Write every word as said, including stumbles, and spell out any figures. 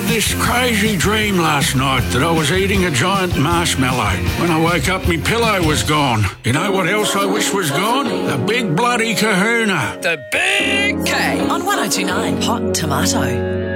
had this crazy dream last night that I was eating a giant marshmallow. When I woke up, my pillow was gone. You know what else I wish was gone? The big bloody kahuna. The Big K on one oh two nine Hot Tomato.